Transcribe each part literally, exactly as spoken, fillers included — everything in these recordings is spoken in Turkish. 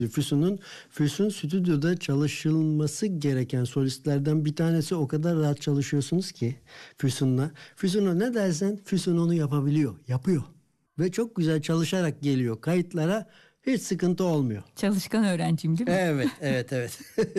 Füsun'un Füsun stüdyoda çalışılması gereken solistlerden bir tanesi. O kadar rahat çalışıyorsunuz ki Füsun'la. Füsun'a ne dersen Füsun onu yapabiliyor, yapıyor. Ve çok güzel çalışarak geliyor kayıtlara. Hiç sıkıntı olmuyor. Çalışkan öğrenciyim değil mi? Evet, evet, evet.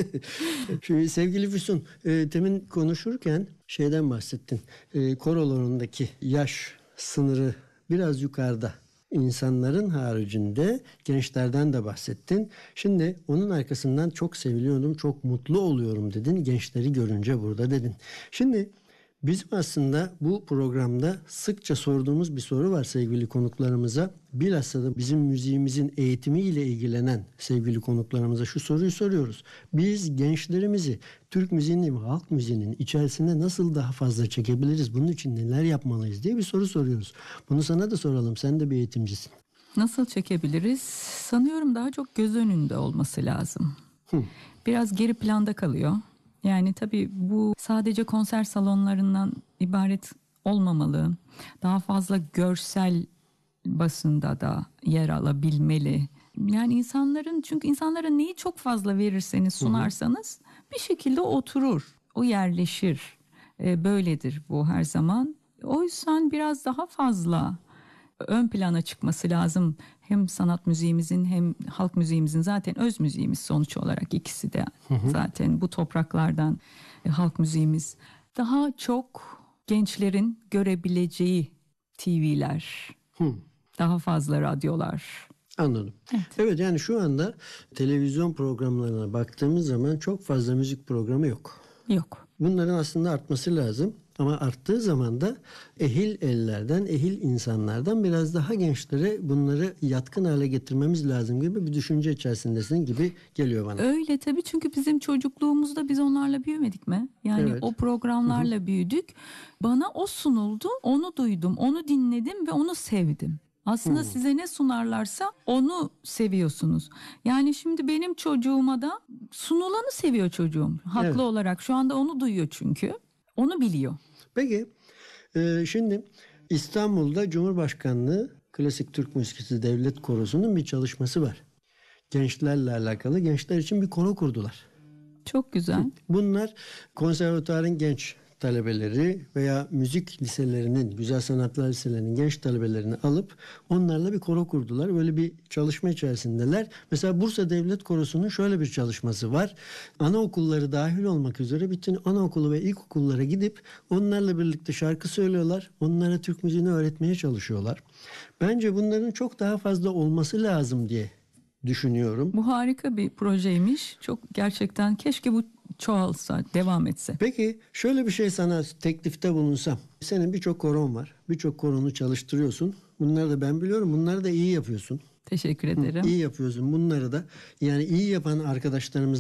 Şimdi sevgili Füsun, e, temin konuşurken şeyden bahsettin. E, korolarındaki yaş sınırı biraz yukarıda. İnsanların haricinde gençlerden de bahsettin. Şimdi onun arkasından çok seviliyorum, çok mutlu oluyorum dedin. Gençleri görünce burada dedin. Şimdi bizim aslında bu programda sıkça sorduğumuz bir soru var sevgili konuklarımıza. Bilhassa da bizim müziğimizin eğitimiyle ilgilenen sevgili konuklarımıza şu soruyu soruyoruz. Biz gençlerimizi Türk müziğinin ve halk müziğinin içerisinde nasıl daha fazla çekebiliriz? Bunun için neler yapmalıyız diye bir soru soruyoruz. Bunu sana da soralım. Sen de bir eğitimcisin. Nasıl çekebiliriz? Sanıyorum daha çok göz önünde olması lazım. Hı. Biraz geri planda kalıyor. Yani tabii bu sadece konser salonlarından ibaret olmamalı. Daha fazla görsel basında da yer alabilmeli. Yani insanların, çünkü insanlara neyi çok fazla verirseniz, sunarsanız hı hı. bir şekilde oturur, o yerleşir. Ee, böyledir bu her zaman. O yüzden biraz daha fazla ön plana çıkması lazım. Hem sanat müziğimizin hem halk müziğimizin, zaten öz müziğimiz sonuç olarak ikisi de hı hı. zaten bu topraklardan e, halk müziğimiz. Daha çok gençlerin görebileceği T V'ler, hı. daha fazla radyolar. Anladım. Evet. evet yani şu anda televizyon programlarına baktığımız zaman çok fazla müzik programı yok. Yok. Bunların aslında artması lazım. Ama arttığı zaman da ehil ellerden, ehil insanlardan biraz daha gençlere bunları yatkın hale getirmemiz lazım gibi bir düşünce içerisindesin gibi geliyor bana. Öyle tabii, çünkü bizim çocukluğumuzda biz onlarla büyümedik mi? Yani evet. o programlarla Hı-hı. büyüdük. Bana o sunuldu, onu duydum, onu dinledim ve onu sevdim. Aslında hmm. size ne sunarlarsa onu seviyorsunuz. Yani şimdi benim çocuğuma da sunulanı seviyor çocuğum. Haklı evet. olarak şu anda onu duyuyor çünkü. Onu biliyor. Peki e, şimdi İstanbul'da Cumhurbaşkanlığı Klasik Türk Müzikisi Devlet Korosu'nun bir çalışması var. Gençlerle alakalı, gençler için bir koro kurdular. Çok güzel. Bunlar konservatuarın genç talebeleri veya müzik liselerinin, güzel sanatlar liselerinin genç talebelerini alıp onlarla bir koro kurdular. Böyle bir çalışma içerisindeler. Mesela Bursa Devlet Korosu'nun şöyle bir çalışması var. Anaokulları dahil olmak üzere bütün anaokulu ve ilkokullara gidip onlarla birlikte şarkı söylüyorlar. Onlara Türk müziğini öğretmeye çalışıyorlar. Bence bunların çok daha fazla olması lazım diye düşünüyorum. Bu harika bir projeymiş. Çok gerçekten, keşke bu çoğalsa, devam etse. Peki şöyle bir şey sana teklifte bulunsam. Senin birçok koron var. Birçok koronu çalıştırıyorsun. Bunları da ben biliyorum. Bunları da iyi yapıyorsun. Teşekkür ederim. Hı, iyi yapıyorsun bunları da. Yani iyi yapan arkadaşlarımız